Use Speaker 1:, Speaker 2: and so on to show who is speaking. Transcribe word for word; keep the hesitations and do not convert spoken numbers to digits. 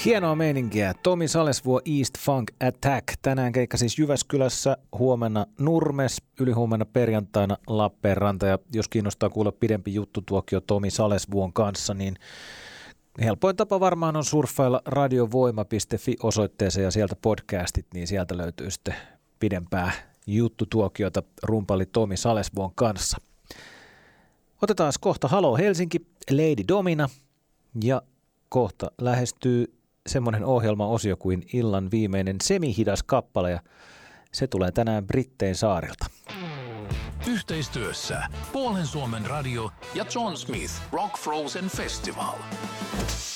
Speaker 1: Hienoa meininkiä. Tomi Salesvuo East Funk Attack. Tänään keikka siis Jyväskylässä, huomenna Nurmes, ylihuomenna perjantaina Lappeenranta. Ja jos kiinnostaa kuulla pidempi juttutuokio Tomi Salesvuon kanssa, niin helpoin tapa varmaan on surffailla radiovoima piste fi osoitteeseen ja sieltä podcastit, niin sieltä löytyy sitten pidempää juttutuokiota rumpali Tomi Salesvuon kanssa. Otetaan kohta Halo Helsinki, Lady Domina ja kohta lähestyy semmoinen ohjelmaosio kuin illan viimeinen semihidas kappale ja se tulee tänään Brittein saarilta.
Speaker 2: Yhteistyössä Puolen Suomen radio ja John Smith Rock Frozen Festival.